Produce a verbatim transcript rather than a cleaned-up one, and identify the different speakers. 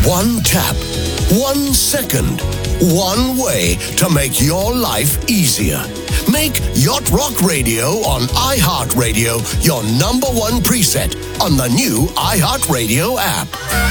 Speaker 1: One tap, one second, one way to make your life easier. Make Yacht Rock Radio on iHeartRadio your number one preset on the new iHeartRadio app.